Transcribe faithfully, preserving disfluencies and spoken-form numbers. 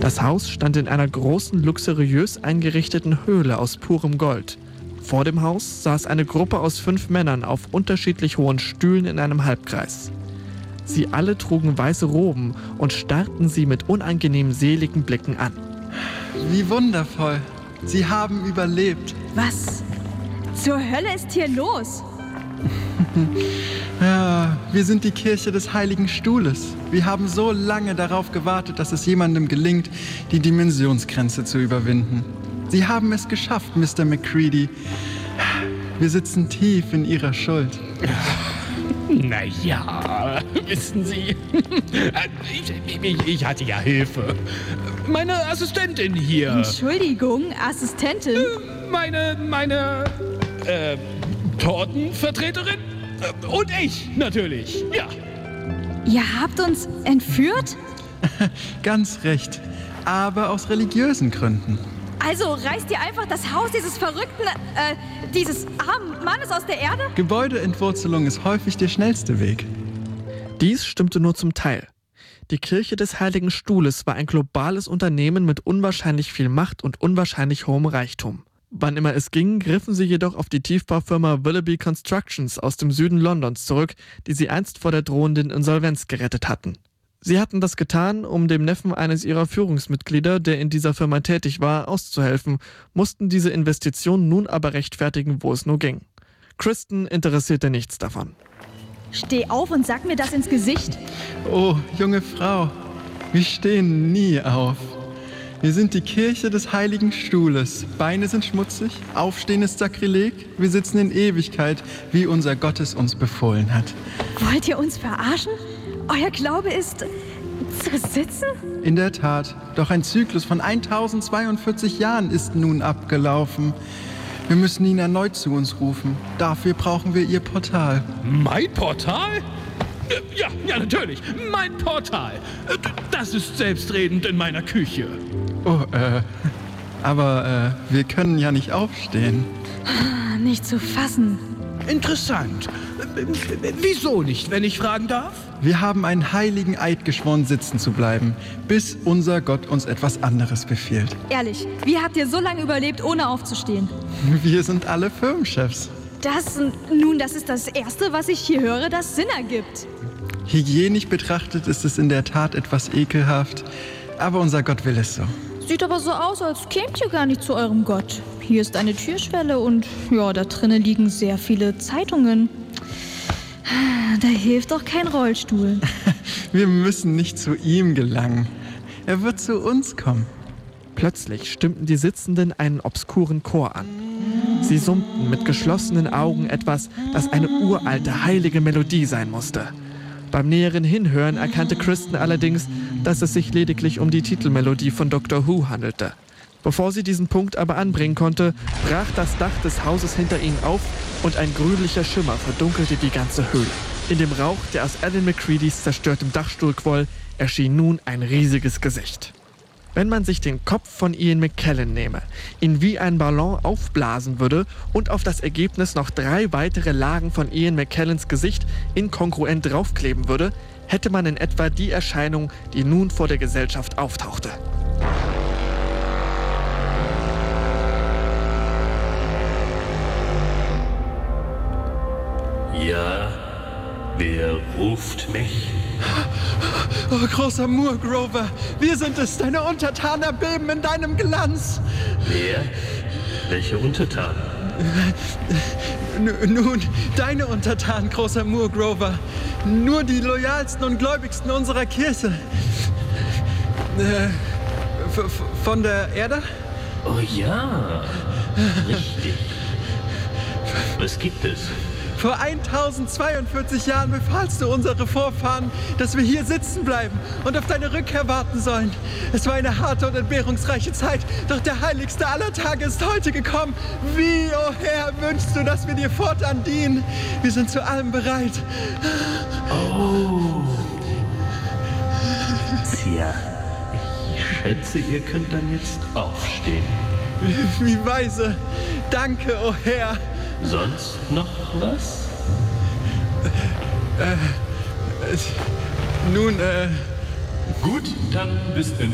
Das Haus stand in einer großen, luxuriös eingerichteten Höhle aus purem Gold. Vor dem Haus saß eine Gruppe aus fünf Männern auf unterschiedlich hohen Stühlen in einem Halbkreis. Sie alle trugen weiße Roben und starrten sie mit unangenehm seligen Blicken an. Wie wundervoll! Sie haben überlebt. Was zur Hölle ist hier los? Ja, wir sind die Kirche des Heiligen Stuhles. Wir haben so lange darauf gewartet, dass es jemandem gelingt, die Dimensionsgrenze zu überwinden. Sie haben es geschafft, Mister McCready. Wir sitzen tief in Ihrer Schuld. Na ja, wissen Sie, ich, ich, ich hatte ja Hilfe. Meine Assistentin hier. Entschuldigung, Assistentin? Meine, meine, äh, Tortenvertreterin. Und ich, natürlich, ja. Ihr habt uns entführt? Ganz recht, aber aus religiösen Gründen. Also reißt ihr einfach das Haus dieses verrückten, äh, dieses armen Mannes aus der Erde? Gebäudeentwurzelung ist häufig der schnellste Weg. Dies stimmte nur zum Teil. Die Kirche des Heiligen Stuhles war ein globales Unternehmen mit unwahrscheinlich viel Macht und unwahrscheinlich hohem Reichtum. Wann immer es ging, griffen sie jedoch auf die Tiefbaufirma Willoughby Constructions aus dem Süden Londons zurück, die sie einst vor der drohenden Insolvenz gerettet hatten. Sie hatten das getan, um dem Neffen eines ihrer Führungsmitglieder, der in dieser Firma tätig war, auszuhelfen, mussten diese Investition nun aber rechtfertigen, wo es nur ging. Kristen interessierte nichts davon. Steh auf und sag mir das ins Gesicht. Oh, junge Frau, wir stehen nie auf. Wir sind die Kirche des Heiligen Stuhles. Beine sind schmutzig, Aufstehen ist Sakrileg. Wir sitzen in Ewigkeit, wie unser Gott es uns befohlen hat. Wollt ihr uns verarschen? Euer Glaube ist zu sitzen? In der Tat, doch ein Zyklus von tausendzweiundvierzig Jahren ist nun abgelaufen. Wir müssen ihn erneut zu uns rufen. Dafür brauchen wir Ihr Portal. Mein Portal? Ja, ja, natürlich. Mein Portal. Das ist selbstredend in meiner Küche. Oh, äh, aber äh, wir können ja nicht aufstehen. Nicht zu fassen. Interessant. Wieso nicht, wenn ich fragen darf? Wir haben einen heiligen Eid geschworen, sitzen zu bleiben, bis unser Gott uns etwas anderes befiehlt. Ehrlich, wie habt ihr so lange überlebt, ohne aufzustehen? Wir sind alle Firmenchefs. Das, nun, das ist das Erste, was ich hier höre, das Sinn ergibt. Hygienisch betrachtet ist es in der Tat etwas ekelhaft, aber unser Gott will es so. Sieht aber so aus, als kämt ihr gar nicht zu eurem Gott. Hier ist eine Türschwelle und ja, da drinnen liegen sehr viele Zeitungen. Da hilft doch kein Rollstuhl. Wir müssen nicht zu ihm gelangen. Er wird zu uns kommen. Plötzlich stimmten die Sitzenden einen obskuren Chor an. Sie summten mit geschlossenen Augen etwas, das eine uralte, heilige Melodie sein musste. Beim näheren Hinhören erkannte Kristen allerdings, dass es sich lediglich um die Titelmelodie von Doctor Who handelte. Bevor sie diesen Punkt aber anbringen konnte, brach das Dach des Hauses hinter ihnen auf und ein grünlicher Schimmer verdunkelte die ganze Höhle. In dem Rauch, der aus Alan McCreadys zerstörtem Dachstuhl quoll, erschien nun ein riesiges Gesicht. Wenn man sich den Kopf von Ian McKellen nehme, ihn wie ein Ballon aufblasen würde und auf das Ergebnis noch drei weitere Lagen von Ian McKellens Gesicht inkongruent draufkleben würde, hätte man in etwa die Erscheinung, die nun vor der Gesellschaft auftauchte. Ja, wer ruft mich? Oh, großer Moorgrover, wir sind es, deine Untertanen erbeben in deinem Glanz. Wer? Welche Untertanen? N- nun, deine Untertanen, großer Moorgrover. Nur die loyalsten und gläubigsten unserer Kirche. Äh, f- f- von der Erde? Oh ja, richtig. Was gibt es? Vor tausendzweiundvierzig Jahren befahlst du unsere Vorfahren, dass wir hier sitzen bleiben und auf deine Rückkehr warten sollen. Es war eine harte und entbehrungsreiche Zeit, doch der heiligste aller Tage ist heute gekommen. Wie, o oh Herr, wünschst du, dass wir dir fortan dienen? Wir sind zu allem bereit. Oh. Tja, ich schätze, ihr könnt dann jetzt aufstehen. Wie weise. Danke, o oh Herr. Sonst noch was? Äh, äh nun, äh... Gut, dann bis in